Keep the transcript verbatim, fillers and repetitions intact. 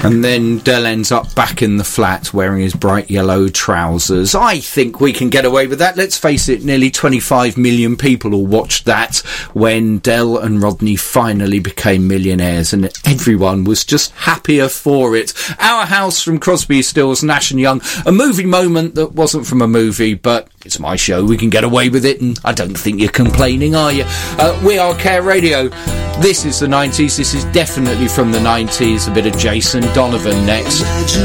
And then Del ends up back in the flat wearing his bright yellow trousers. I think we can get away with that. Let's face it, nearly twenty-five million people all watched that when Del and Rodney finally became millionaires, and everyone was just happier for it. Our House from Crosby, Stills, Nash and Young, a movie moment that wasn't from a movie, but it's my show, we can get away with it, and I don't think you're complaining, are you? Uh, we are Care Radio. This is the nineties, this is definitely from the nineties, a bit of Jason Donovan next.